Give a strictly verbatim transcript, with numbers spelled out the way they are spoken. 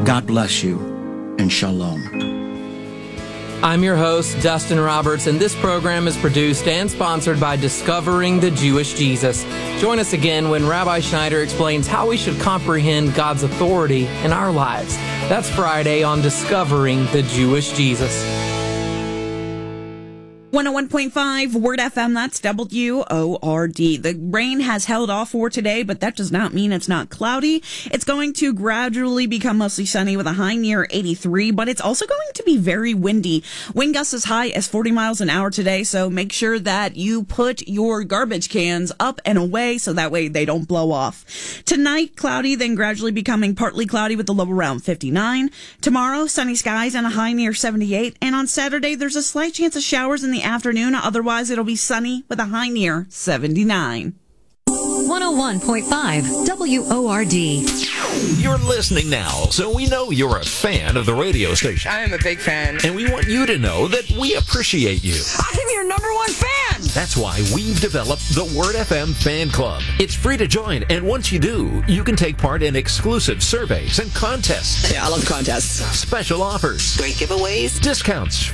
God bless you, and shalom. I'm your host, Dustin Roberts, and this program is produced and sponsored by Discovering the Jewish Jesus. Join us again when Rabbi Schneider explains how we should comprehend God's authority in our lives. That's Friday on Discovering the Jewish Jesus. one oh one point five Word F M, that's W O R D. The rain has held off for today, but that does not mean it's not cloudy. It's going to gradually become mostly sunny with a high near eighty-three, but it's also going to be very windy. Wind gusts as high as forty miles an hour today, so make sure that you put your garbage cans up and away so that way they don't blow off. Tonight, cloudy, then gradually becoming partly cloudy with a low around fifty-nine. Tomorrow, sunny skies and a high near seventy-eight. And on Saturday, there's a slight chance of showers in the afternoon. Otherwise, it'll be sunny with a high near seventy-nine. one oh one point five W O R D. You're listening now, so we know you're a fan of the radio station. I am a big fan. And we want you to know that we appreciate you. I'm your number one fan! That's why we've developed the Word F M Fan Club. It's free to join, and once you do, you can take part in exclusive surveys and contests. Yeah, I love contests. Special offers. Great giveaways. Discounts